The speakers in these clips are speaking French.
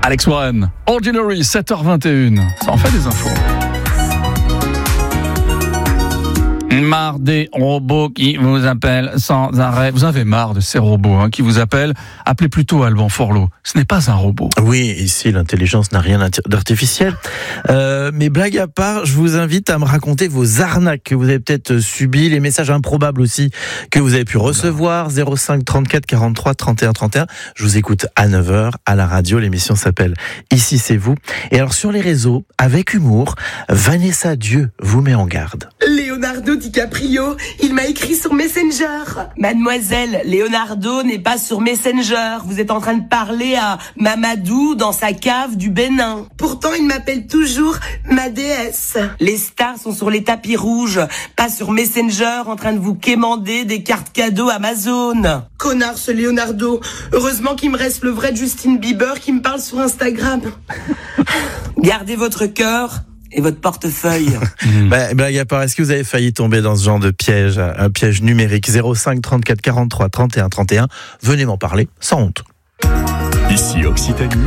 Alex Warren, Ordinary, 7h21. Ça en fait des infos. Marre des robots qui vous appellent sans arrêt. Vous avez marre de ces robots qui vous appellent. Appelez plutôt Alban Forlot. Ce n'est pas un robot. Oui, ici, l'intelligence n'a rien d'artificiel. Mais blague à part, je vous invite à me raconter vos arnaques que vous avez peut-être subies, les messages improbables aussi que vous avez pu recevoir. 05 34 43 31 31. Je vous écoute à 9h à la radio. L'émission s'appelle Ici c'est vous. Et alors sur les réseaux, avec humour, Vanessa Dieu vous met en garde. Leonardo DiCaprio, il m'a écrit sur Messenger. Mademoiselle, Leonardo n'est pas sur Messenger. Vous êtes en train de parler à Mamadou dans sa cave du Bénin. Pourtant, il m'appelle toujours ma déesse. Les stars sont sur les tapis rouges, pas sur Messenger en train de vous quémander des cartes cadeaux Amazon. Connard ce Leonardo. Heureusement qu'il me reste le vrai Justin Bieber qui me parle sur Instagram. Gardez votre cœur et votre portefeuille. Blague à part, est-ce que vous avez failli tomber dans ce genre de piège, un piège numérique? 05 34 43 31 31. Venez m'en parler, sans honte. Ici Occitanie.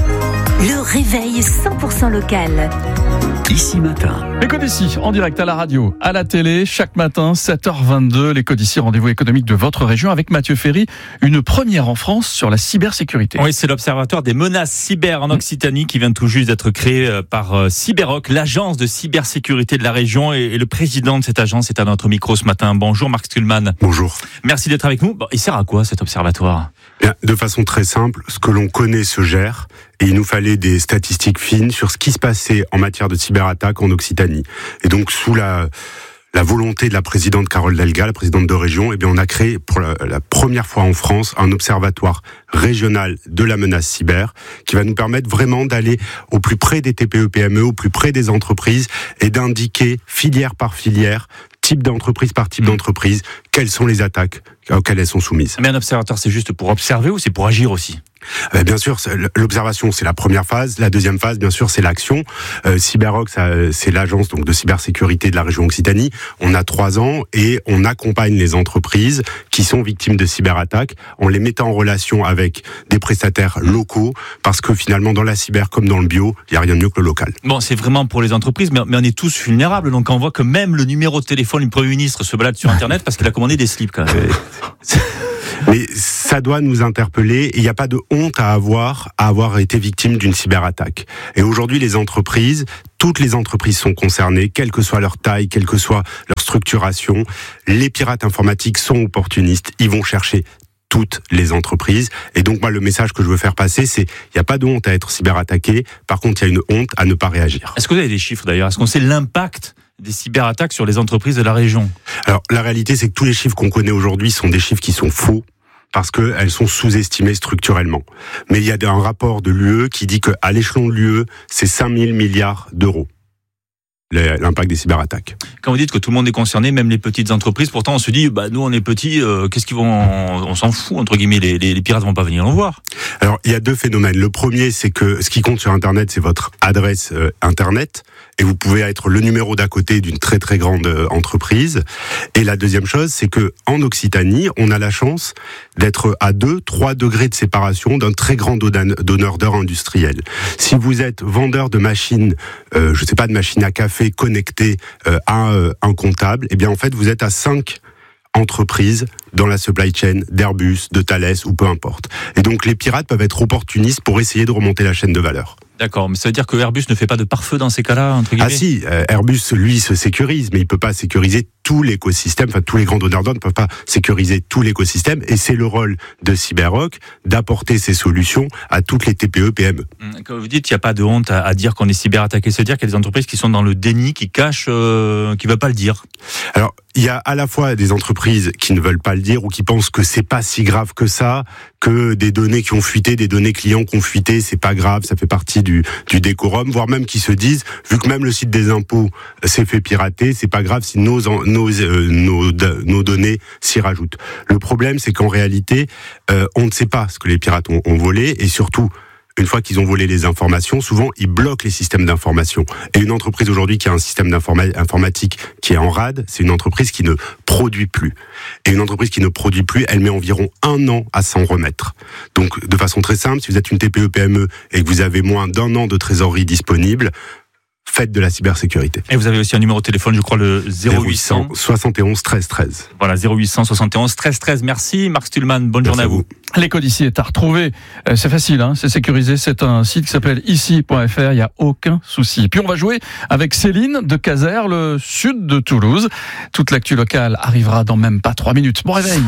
Le réveil 100% local. Ici Matin. Les codes ici, en direct à la radio, à la télé, chaque matin, 7h22. Les codes ici, rendez-vous économique de votre région avec Mathieu Ferry. Une première en France sur la cybersécurité. Oui, c'est l'Observatoire des menaces cyber en Occitanie qui vient tout juste d'être créé par Cyberoc, l'agence de cybersécurité de la région. Et le président de cette agence est à notre micro ce matin. Bonjour Marc Stuhlmann. Bonjour. Merci d'être avec nous. Bon, il sert à quoi cet observatoire ? Bien, de façon très simple, ce que l'on connaît se gère et il nous fallait des statistiques fines sur ce qui se passait en matière de cyberattaque en Occitanie. Et donc sous la volonté de la présidente Carole Delga, la présidente de région, eh bien on a créé pour la première fois en France un observatoire régional de la menace cyber qui va nous permettre vraiment d'aller au plus près des TPE-PME, au plus près des entreprises et d'indiquer filière par filière, type d'entreprise par type d'entreprise, quelles sont les attaques auxquelles elles sont soumises. Mais un observatoire, c'est juste pour observer ou c'est pour agir aussi ? Bien sûr, l'observation, c'est la première phase. La deuxième phase, bien sûr, c'est l'action. Cyberoc, c'est l'agence donc de cybersécurité de la région Occitanie. On a 3 ans et on accompagne les entreprises qui sont victimes de cyberattaques en les mettant en relation avec des prestataires locaux parce que finalement, dans la cyber comme dans le bio, il n'y a rien de mieux que le local. Bon, c'est vraiment pour les entreprises, mais on est tous vulnérables. Donc, on voit que même le numéro de téléphone du Premier ministre se balade sur Internet parce qu'il a commandé des slips, quand même. Mais ça doit nous interpeller et il n'y a pas de honte à avoir été victime d'une cyberattaque. Et aujourd'hui, toutes les entreprises sont concernées, quelle que soit leur taille, quelle que soit leur structuration. Les pirates informatiques sont opportunistes, ils vont chercher toutes les entreprises. Et donc, moi, le message que je veux faire passer, c'est il n'y a pas de honte à être cyberattaqué. Par contre, il y a une honte à ne pas réagir. Est-ce que vous avez des chiffres d'ailleurs ? Est-ce qu'on sait l'impact des cyberattaques sur les entreprises de la région ? Alors, la réalité, c'est que tous les chiffres qu'on connaît aujourd'hui sont des chiffres qui sont faux parce qu'elles sont sous-estimées structurellement. Mais il y a un rapport de l'UE qui dit qu'à l'échelon de l'UE, c'est 5 000 milliards d'euros. L'impact des cyberattaques. Quand vous dites que tout le monde est concerné, même les petites entreprises, pourtant on se dit, nous on est petits, qu'est-ce qu'ils vont, on s'en fout entre guillemets, les pirates vont pas venir nous voir. Alors il y a 2 phénomènes. Le premier, c'est que ce qui compte sur Internet, c'est votre adresse Internet, et vous pouvez être le numéro d'à côté d'une très très grande entreprise. Et la deuxième chose, c'est que en Occitanie, on a la chance d'être à 2-3 degrés de séparation d'un très grand donneur d'heures industriel. Si vous êtes vendeur de machines, de machines à café connectées à un comptable, eh bien en fait vous êtes à 5 entreprises dans la supply chain d'Airbus, de Thales ou peu importe. Et donc les pirates peuvent être opportunistes pour essayer de remonter la chaîne de valeur. D'accord, mais ça veut dire que Airbus ne fait pas de pare-feu dans ces cas-là, entre guillemets ? Ah si, Airbus, lui, se sécurise, mais il peut pas sécuriser tout l'écosystème, enfin tous les grands donneurs d'ordre ne peuvent pas sécuriser tout l'écosystème, et c'est le rôle de Cyberoc d'apporter ces solutions à toutes les TPE, PME. Quand vous dites qu'il n'y a pas de honte à dire qu'on est cyberattaqué, c'est-à-dire qu'il y a des entreprises qui sont dans le déni, qui cachent, qui ne veulent pas le dire. Alors, il y a à la fois des entreprises qui ne veulent pas le dire ou qui pensent que c'est pas si grave que ça, que des données qui ont fuité, des données clients qui ont fuité, c'est pas grave, ça fait partie du décorum, voire même qui se disent, vu que même le site des impôts s'est fait pirater, c'est pas grave si nos données s'y rajoutent. Le problème, c'est qu'en réalité, on ne sait pas ce que les pirates ont volé, et surtout, une fois qu'ils ont volé les informations, souvent ils bloquent les systèmes d'information. Et une entreprise aujourd'hui qui a un système informatique qui est en rade, c'est une entreprise qui ne produit plus. Et une entreprise qui ne produit plus, elle met environ 1 an à s'en remettre. Donc de façon très simple, si vous êtes une TPE-PME et que vous avez moins d'1 an de trésorerie disponible, faites de la cybersécurité. Et vous avez aussi un numéro de téléphone, je crois, le 0800 71 13 13. Voilà, 0800 71 13 13. Merci Marc Stühlmann, bonne journée à vous. Les codices est à retrouver. C'est facile, hein, c'est sécurisé. C'est un site qui s'appelle ici.fr. Il n'y a aucun souci. Puis on va jouer avec Céline de Caser, le sud de Toulouse. Toute l'actu locale arrivera dans même pas 3 minutes. Bon réveil.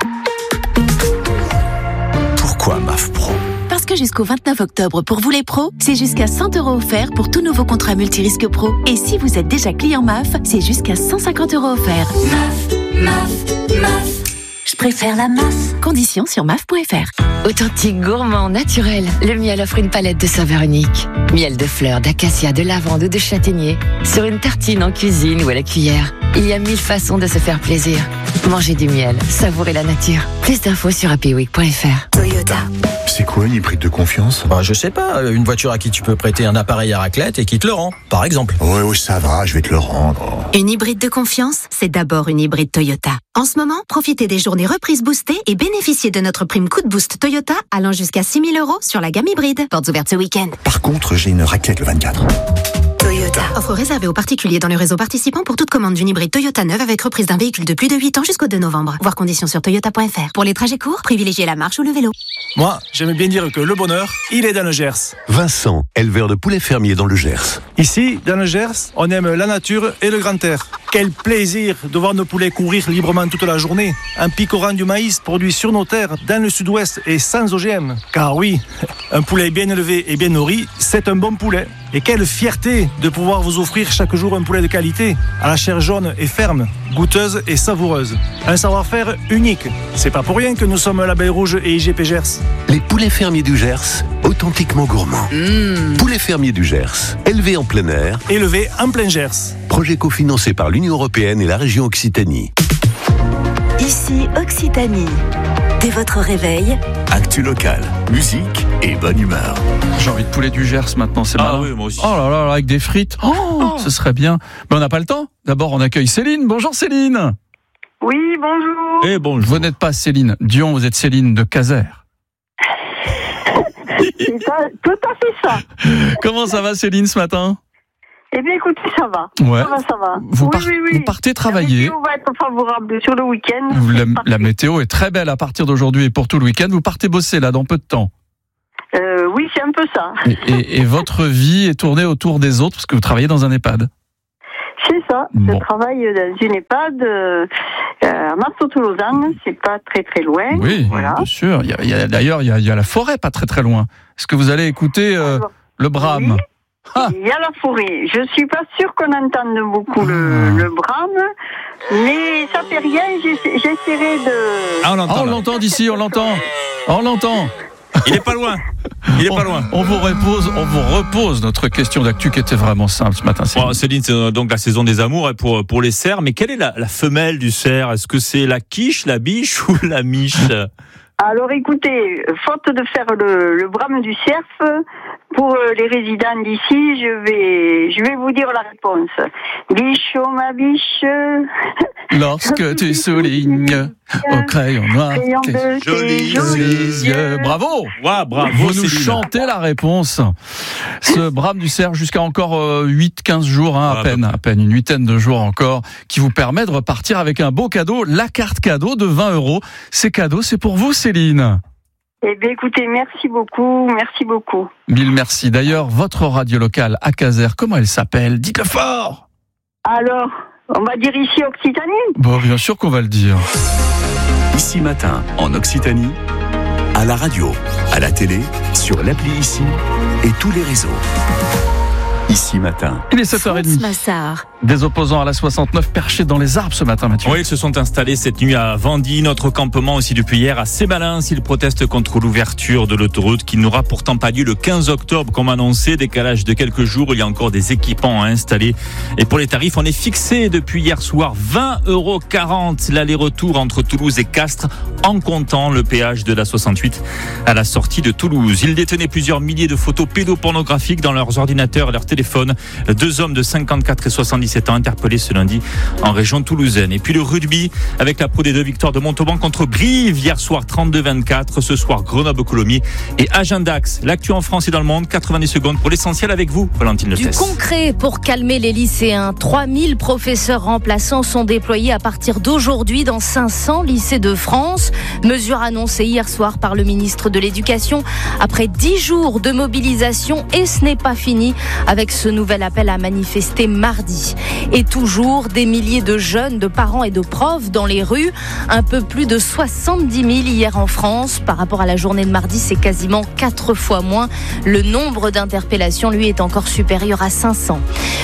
Pourquoi MAF Pro ? Parce que jusqu'au 29 octobre, pour vous les pros, c'est jusqu'à 100 € offerts pour tout nouveau contrat multirisque pro. Et si vous êtes déjà client MAF, c'est jusqu'à 150 € offerts. MAF. Je préfère la MAF. Conditions sur MAF.fr. Authentique, gourmand, naturel, le miel offre une palette de saveurs uniques. Miel de fleurs, d'acacia, de lavande ou de châtaignier. Sur une tartine, en cuisine ou à la cuillère. Il y a 1000 façons de se faire plaisir. Mangez du miel, savourez la nature. Plus d'infos sur happyweek.fr. Toyota. C'est quoi une hybride de confiance ? Je sais pas, une voiture à qui tu peux prêter un appareil à raclette et qui te le rend, par exemple. Oui, ça va, je vais te le rendre. Une hybride de confiance, c'est d'abord une hybride Toyota. En ce moment, profitez des journées reprises boostées et bénéficiez de notre prime coup de boost Toyota allant jusqu'à 6 000 € sur la gamme hybride. Portes ouvertes ce week-end. Par contre, j'ai une raclette le 24. Toyota. Offre réservée aux particuliers dans le réseau participant pour toute commande d'une hybride Toyota neuve avec reprise d'un véhicule de plus de 8 ans jusqu'au 2 novembre. Voir conditions sur toyota.fr. Pour les trajets courts, privilégiez la marche ou le vélo. Moi, j'aime bien dire que le bonheur, il est dans le Gers. Vincent, éleveur de poulets fermiers dans le Gers. Ici, dans le Gers, on aime la nature et le grand air. Quel plaisir de voir nos poulets courir librement toute la journée, en picorant du maïs produit sur nos terres, dans le sud-ouest et sans OGM. Car oui, un poulet bien élevé et bien nourri, c'est un bon poulet. Et quelle fierté de pouvoir vous offrir chaque jour un poulet de qualité, à la chair jaune et ferme, goûteuse et savoureuse. Un savoir-faire unique. C'est pas pour rien que nous sommes l'Abeille Rouge et IGP Gers. Les poulets fermiers du Gers, authentiquement gourmands. Poulets fermiers du Gers, élevés en plein air. Élevé en plein Gers. Projet cofinancé par l'Union européenne et la région Occitanie. Ici Occitanie. Dès votre réveil, Actu locale, musique et bonne humeur. J'ai envie de poulet du Gers maintenant, c'est malin. Oui, moi aussi. Oh là là, avec des frites. Ce serait bien. Mais on n'a pas le temps. D'abord, on accueille Céline. Bonjour Céline. Oui, bonjour. Et bonjour. Vous n'êtes pas Céline Dion, vous êtes Céline de Caser. C'est tout à fait ça. Comment ça va Céline ce matin ? Eh bien, écoutez, ça va. Ouais. Ça va. Vous partez travailler. La météo va être favorable sur le week-end. La météo est très belle à partir d'aujourd'hui et pour tout le week-end. Vous partez bosser là dans peu de temps. Oui, c'est un peu ça. Et votre vie est tournée autour des autres parce que vous travaillez dans un EHPAD. C'est ça. Bon. Je travaille dans une EHPAD à Marceau-Toulousain. C'est pas très très loin. Oui, voilà. bien sûr. D'ailleurs, il y a la forêt pas très très loin. Est-ce que vous allez écouter le brame ? Oui. Il y a la forêt. Je suis pas sûre qu'on entende beaucoup le brame, mais ça fait rien. J'essaierai de. On l'entend. On l'entend d'ici, on l'entend. On l'entend. Il est pas loin. On vous repose notre question d'actu qui était vraiment simple ce matin. Céline, c'est donc la saison des amours pour les cerfs. Mais quelle est la femelle du cerf ? Est-ce que c'est la quiche, la biche ou la miche ? Alors écoutez, faute de faire le brame du cerf, pour les résidents d'ici, je vais vous dire la réponse. Bichon, ma biche. Lorsque tu soulignes au crayon noir, jolis yeux. Bravo! Ouais, bravo, vous nous Céline. chantez la réponse. Ce brame du cerf jusqu'à encore 8-15 jours, à peine une huitaine de jours encore, qui vous permet de repartir avec un beau cadeau, la carte cadeau de 20 €. Ces cadeaux, c'est pour vous, Céline. Eh bien, écoutez, merci beaucoup. Mille merci. D'ailleurs, votre radio locale à Caser, comment elle s'appelle ? Dites-le fort. Alors, on va dire ici Occitanie. Bon, bien sûr qu'on va le dire. Ici matin, en Occitanie, à la radio, à la télé, sur l'appli Ici et tous les réseaux. Ici matin. Il est 7h30. Massard, Des opposants à la 69 perchés dans les arbres ce matin, Mathieu. Oui, ils se sont installés cette nuit à Vendy, notre campement aussi depuis hier à Sébalin. Ils protestent contre l'ouverture de l'autoroute qui n'aura pourtant pas lieu le 15 octobre comme annoncé. Décalage de quelques jours, il y a encore des équipements à installer. Et pour les tarifs, on est fixé depuis hier soir 20,40 € l'aller-retour entre Toulouse et Castres en comptant le péage de la 68 à la sortie de Toulouse. Ils détenaient plusieurs milliers de photos pédopornographiques dans leurs ordinateurs et leurs téléphones. 2 hommes de 54 et 77 ans interpellés ce lundi en région toulousaine. Et puis le rugby avec la Pro D2, victoire de Montauban contre Brive hier soir 32-24. Ce soir Grenoble-Colomiers et Agen-Dax. L'actu en France et dans le monde, 90 secondes pour l'essentiel avec vous, Valentine Le Du concret pour calmer les lycéens. 3000 professeurs remplaçants sont déployés à partir d'aujourd'hui dans 500 lycées de France. Mesure annoncée hier soir par le ministre de l'Éducation après 10 jours de mobilisation, et ce n'est pas fini avec ce nouvel appel à manifester mardi. Et toujours des milliers de jeunes, de parents et de profs dans les rues. Un peu plus de 70 000 hier en France. Par rapport à la journée de mardi, c'est quasiment 4 fois moins. Le nombre d'interpellations, lui, est encore supérieur à 500.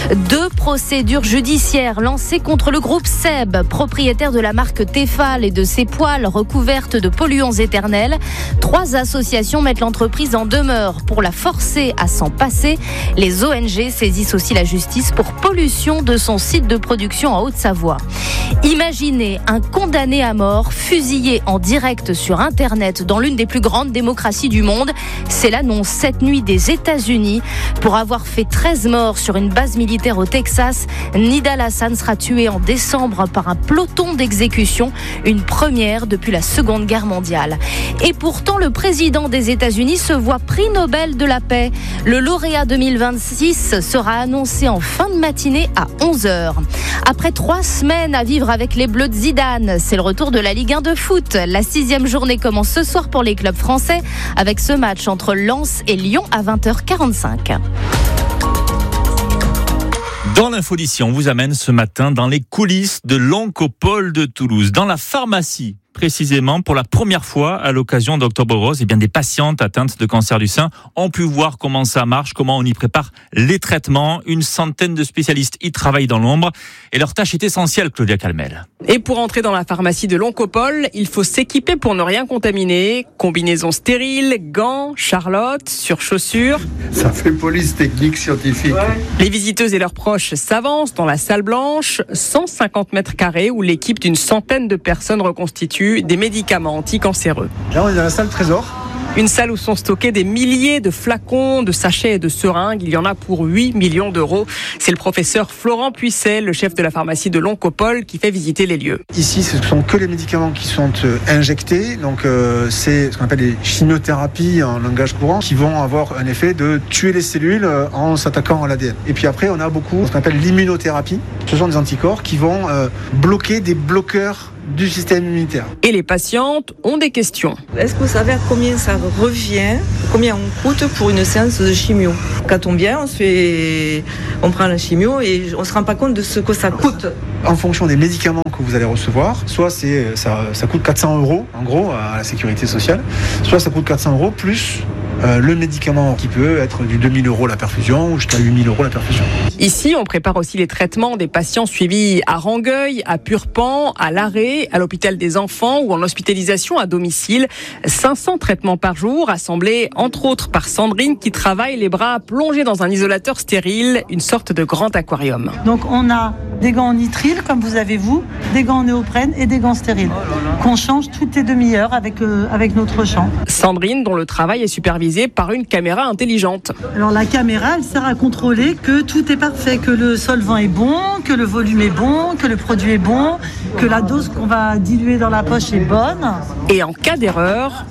2 procédures judiciaires lancées contre le groupe Seb, propriétaire de la marque Tefal et de ses poêles recouvertes de polluants éternels. 3 associations mettent l'entreprise en demeure pour la forcer à s'en passer. Les ONG saisissent aussi la justice pour pollution de son site de production en Haute-Savoie. Imaginez un condamné à mort fusillé en direct sur Internet dans l'une des plus grandes démocraties du monde. C'est l'annonce cette nuit des États-Unis. Pour avoir fait 13 morts sur une base militaire au Texas, Nidal Hassan sera tué en décembre par un peloton d'exécution, une première depuis la Seconde Guerre mondiale. Et pourtant, le président des États-Unis se voit prix Nobel de la paix. Le lauréat 2026 sera annoncé en fin de matinée à 11h. Après 3 semaines à vivre avec les Bleus de Zidane, c'est le retour de la Ligue 1 de foot. La 6e journée commence ce soir pour les clubs français avec ce match entre Lens et Lyon à 20h45. Dans l'infolicie, on vous amène ce matin dans les coulisses de l'Oncopole de Toulouse, dans la pharmacie. Précisément, pour la première fois à l'occasion d'Octobre Rose, des patientes atteintes de cancer du sein ont pu voir comment ça marche, comment on y prépare les traitements. Une centaine de spécialistes y travaillent dans l'ombre et leur tâche est essentielle, Claudia Calmel. Et pour entrer dans la pharmacie de l'Oncopole, il faut s'équiper pour ne rien contaminer. Combinaison stérile, gants, charlotte, surchaussures. Ça fait police technique scientifique. Ouais. Les visiteuses et leurs proches s'avancent dans la salle blanche, 150 mètres carrés où l'équipe d'une centaine de personnes reconstitue des médicaments anticancéreux. Là, on est dans la salle trésor. Une salle où sont stockés des milliers de flacons, de sachets et de seringues. Il y en a pour 8 millions d'euros. C'est le professeur Florent Puisset, le chef de la pharmacie de l'Oncopole, qui fait visiter les lieux. Ici, ce ne sont que les médicaments qui sont injectés. Donc, c'est ce qu'on appelle les chimiothérapies en langage courant, qui vont avoir un effet de tuer les cellules en s'attaquant à l'ADN. Et puis après, on a beaucoup ce qu'on appelle l'immunothérapie. Ce sont des anticorps qui vont bloquer des bloqueurs du système immunitaire. Et les patientes ont des questions. Est-ce que vous savez à combien ça revient, combien on coûte pour une séance de chimio? Quand on vient, on prend la chimio et on ne se rend pas compte de ce que ça coûte. En fonction des médicaments que vous allez recevoir, soit ça coûte 400 € en gros à la sécurité sociale, soit ça coûte 400 € plus le médicament qui peut être du 2000 € la perfusion ou jusqu'à 8000 € la perfusion. Ici, on prépare aussi les traitements des patients suivis à Rangueil, à Purpan, à l'Arrêt, à l'hôpital des enfants ou en hospitalisation à domicile. 500 traitements par jour, assemblés entre autres par Sandrine qui travaille les bras plongés dans un isolateur stérile, une sorte de grand aquarium. Donc on a des gants en nitrile comme vous avez vous, des gants en néoprène et des gants stériles qu'on change toutes les demi-heures avec notre champ. Sandrine, dont le travail est supervisé par une caméra intelligente. Alors la caméra, elle sert à contrôler que tout est parfait, que le solvant est bon, que le volume est bon, que le produit est bon, que la dose qu'on va diluer dans la poche est bonne. Et en cas d'erreur,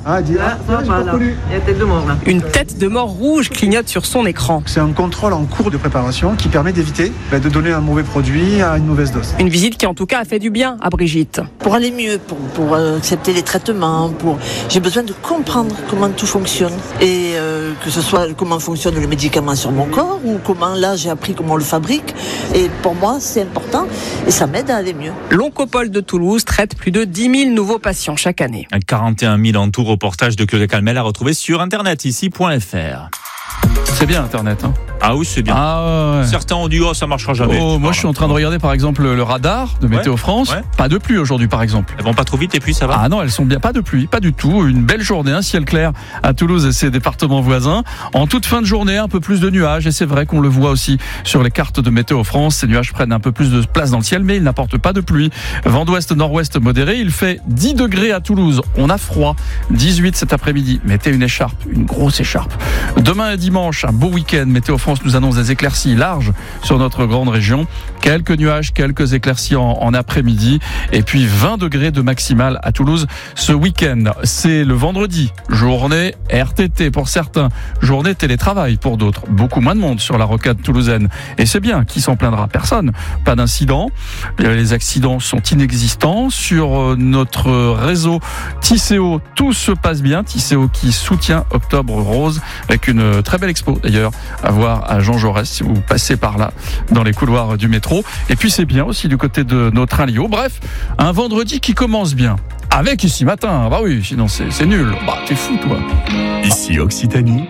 une tête de mort rouge clignote sur son écran. C'est un contrôle en cours de préparation qui permet d'éviter de donner un mauvais produit à une mauvaise dose. Une visite qui en tout cas a fait du bien à Brigitte. Pour aller mieux, pour accepter les traitements, j'ai besoin de comprendre comment tout fonctionne. Et que ce soit comment fonctionne le médicament sur mon corps ou comment, là, j'ai appris comment on le fabrique. Et pour moi, c'est important et ça m'aide à aller mieux. L'Oncopole de Toulouse traite plus de 10 000 nouveaux patients chaque année. 41 000 en tout, reportage de Claudia Calmel à retrouver sur internet ici.fr. C'est bien Internet, hein. Ah oui, c'est bien. Ah, ouais. Certains ont dit, ça marchera jamais. Moi, je suis en train de regarder, par exemple, le radar de Météo France. Ouais. Pas de pluie aujourd'hui, par exemple. Elles vont pas trop vite et puis ça va? Ah non, elles sont bien. Pas de pluie, pas du tout. Une belle journée, un ciel clair à Toulouse et ses départements voisins. En toute fin de journée, un peu plus de nuages. Et c'est vrai qu'on le voit aussi sur les cartes de Météo France. Ces nuages prennent un peu plus de place dans le ciel, mais ils n'apportent pas de pluie. Vent d'ouest, nord-ouest modéré. Il fait 10 degrés à Toulouse. On a froid. 18 cet après-midi. Mettez une écharpe, une grosse écharpe. Demain et dimanche, un beau week-end. Météo France nous annonce des éclaircies larges sur notre grande région. Quelques nuages, quelques éclaircies en après-midi. Et puis 20 degrés de maximal à Toulouse ce week-end. C'est le vendredi. Journée RTT pour certains. Journée télétravail pour d'autres. Beaucoup moins de monde sur la rocade toulousaine. Et c'est bien. Qui s'en plaindra? Personne. Pas d'incidents. Les accidents sont inexistants. Sur notre réseau Tisséo, tout se passe bien. Tisséo qui soutient Octobre Rose avec une très belle expo d'ailleurs à voir à Jean Jaurès si vous passez par là dans les couloirs du métro. Et puis c'est bien aussi du côté de nos trains Lio. Bref, un vendredi qui commence bien. Avec Ici Matin. Bah oui, sinon c'est nul. Bah t'es fou toi. Ici Occitanie.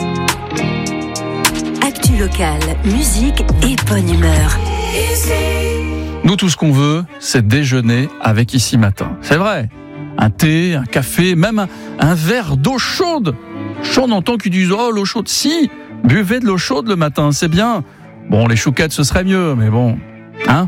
Actu locale, musique et bonne humeur. Nous tout ce qu'on veut, c'est déjeuner avec Ici Matin. C'est vrai. Un thé, un café, même un verre d'eau chaude. J'en entends qui disent oh l'eau chaude. Si, buvez de l'eau chaude le matin, c'est bien. Bon, les chouquettes ce serait mieux, mais bon, hein.